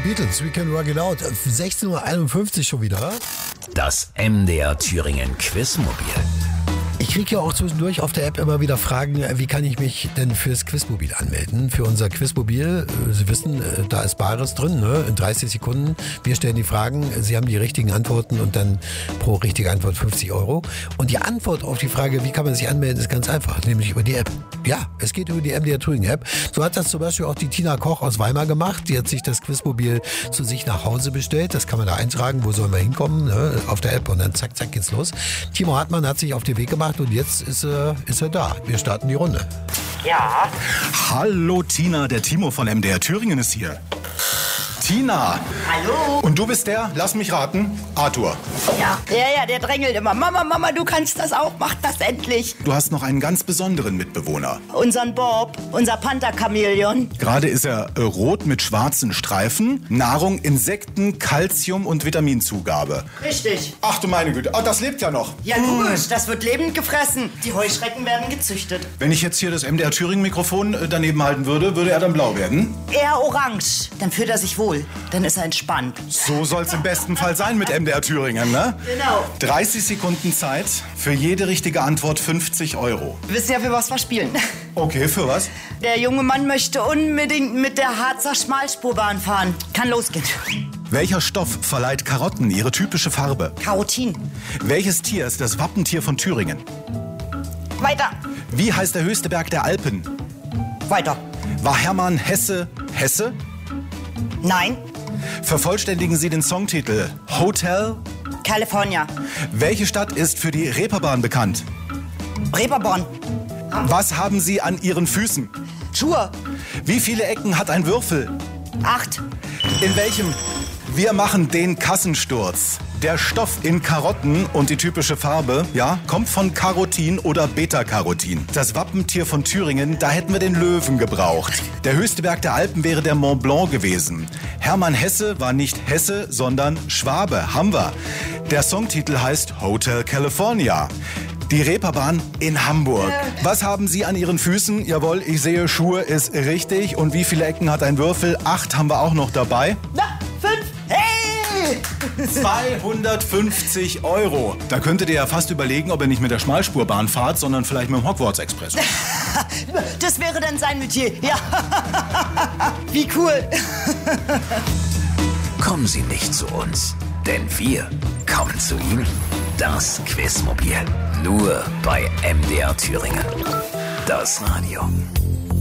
Beatles, We Can Rock It Out. 16:51 Uhr schon wieder. Das MDR Thüringen Quizmobil. Ich kriege ja auch zwischendurch auf der App immer wieder Fragen, wie kann ich mich denn fürs Quizmobil anmelden? Für unser Quizmobil, Sie wissen, da ist Bares drin, ne? In 30 Sekunden. Wir stellen die Fragen, Sie haben die richtigen Antworten und dann pro richtige Antwort 50 Euro. Und die Antwort auf die Frage, wie kann man sich anmelden, ist ganz einfach, nämlich über die App. Ja, es geht über die MDR Thüringen App. So hat das zum Beispiel auch die Tina Koch aus Weimar gemacht. Die hat sich das Quizmobil zu sich nach Hause bestellt. Das kann man da eintragen, wo sollen wir hinkommen, ne? Auf der App und dann zack, zack geht's los. Timo Hartmann hat sich auf den Weg gemacht und jetzt ist er da. Wir starten die Runde. Ja. Hallo Tina, der Timo von MDR Thüringen ist hier. Tina. Hallo. Und du bist der, lass mich raten, Arthur. Ja, der drängelt immer. Mama, du kannst das auch, mach das endlich. Du hast noch einen ganz besonderen Mitbewohner. Unseren Bob, unser Panther-Chamäleon. Gerade ist er rot mit schwarzen Streifen. Nahrung, Insekten, Calcium und Vitaminzugabe. Richtig. Ach du meine Güte, das lebt ja noch. Ja, logisch, das wird lebend gefressen. Die Heuschrecken werden gezüchtet. Wenn ich jetzt hier das MDR Thüringen Mikrofon daneben halten würde, würde er dann blau werden? Eher orange. Dann fühlt er sich wohl. Dann ist er entspannt. So soll's im besten Fall sein mit MDR Thüringen, ne? Genau. 30 Sekunden Zeit, für jede richtige Antwort 50 Euro. Wir wissen ja, für was wir spielen. Okay, für was? Der junge Mann möchte unbedingt mit der Harzer Schmalspurbahn fahren. Kann losgehen. Welcher Stoff verleiht Karotten ihre typische Farbe? Karotin. Welches Tier ist das Wappentier von Thüringen? Weiter. Wie heißt der höchste Berg der Alpen? Weiter. War Hermann Hesse Hesse? Nein. Vervollständigen Sie den Songtitel Hotel. California. Welche Stadt ist für die Reeperbahn bekannt? Reeperbahn. Was haben Sie an Ihren Füßen? Schuhe. Wie viele Ecken hat ein Würfel? 8. In welchem? Wir machen den Kassensturz. Der Stoff in Karotten und die typische Farbe, ja, kommt von Carotin oder Beta-Carotin. Das Wappentier von Thüringen, da hätten wir den Löwen gebraucht. Der höchste Berg der Alpen wäre der Mont Blanc gewesen. Hermann Hesse war nicht Hesse, sondern Schwabe. Haben wir. Der Songtitel heißt Hotel California. Die Reeperbahn in Hamburg. Was haben Sie an Ihren Füßen? Jawohl, ich sehe, Schuhe ist richtig. Und wie viele Ecken hat ein Würfel? 8 haben wir auch noch dabei. Na, 5. Hey! 250 Euro. Da könntet ihr ja fast überlegen, ob ihr nicht mit der Schmalspurbahn fahrt, sondern vielleicht mit dem Hogwarts Express. Das wäre dann sein Metier. Ja. Wie cool. Kommen Sie nicht zu uns, denn wir kommen zu Ihnen. Das Quizmobil. Nur bei MDR Thüringen. Das Radio.